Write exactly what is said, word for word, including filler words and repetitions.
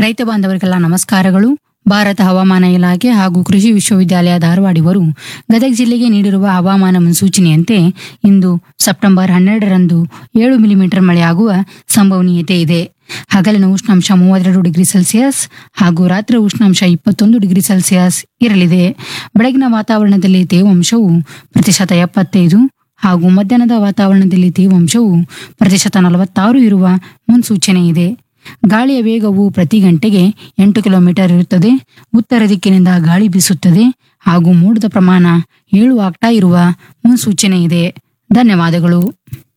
ರೈತ ಬಾಂಧವರಿಗೆಲ್ಲ ನಮಸ್ಕಾರಗಳು. ಭಾರತ ಹವಾಮಾನ ಇಲಾಖೆ ಹಾಗೂ ಕೃಷಿ ವಿಶ್ವವಿದ್ಯಾಲಯ ಧಾರವಾಡ ಇವರು ಗದಗ ಜಿಲ್ಲೆಗೆ ನೀಡಿರುವ ಹವಾಮಾನ ಮುನ್ಸೂಚನೆಯಂತೆ ಇಂದು ಸೆಪ್ಟೆಂಬರ್ ಹನ್ನೆರಡರಂದು ಏಳು ಮಿಲಿಮೀಟರ್ ಮಳೆಯಾಗುವ ಸಂಭವನೀಯತೆ ಇದೆ. ಹಗಲಿನ ಉಷ್ಣಾಂಶ ಮೂವತ್ತೆರಡು ಡಿಗ್ರಿ ಸೆಲ್ಸಿಯಸ್ ಹಾಗೂ ರಾತ್ರಿ ಉಷ್ಣಾಂಶ ಇಪ್ಪತ್ತೊಂದು ಡಿಗ್ರಿ ಸೆಲ್ಸಿಯಸ್ ಇರಲಿದೆ. ಬೆಳಗಿನ ವಾತಾವರಣದಲ್ಲಿ ತೇವಾಂಶವು ಪ್ರತಿಶತ ಎಪ್ಪತ್ತೈದು ಹಾಗೂ ಮಧ್ಯಾಹ್ನದ ವಾತಾವರಣದಲ್ಲಿ ತೇವಾಂಶವು ಪ್ರತಿಶತ ನಲವತ್ತಾರು ಇರುವ ಮುನ್ಸೂಚನೆ ಇದೆ. ಗಾಳಿಯ ವೇಗವು ಪ್ರತಿ ಗಂಟೆಗೆ ಎಂಟು ಕಿಲೋಮೀಟರ್ ಇರುತ್ತದೆ. ಉತ್ತರ ದಿಕ್ಕಿನಿಂದ ಗಾಳಿ ಬೀಸುತ್ತದೆ ಹಾಗೂ ಮೋಡದ ಪ್ರಮಾಣ ಏಳು ಆಗ್ತಾ ಇರುವ ಮುನ್ಸೂಚನೆ ಇದೆ. ಧನ್ಯವಾದಗಳು.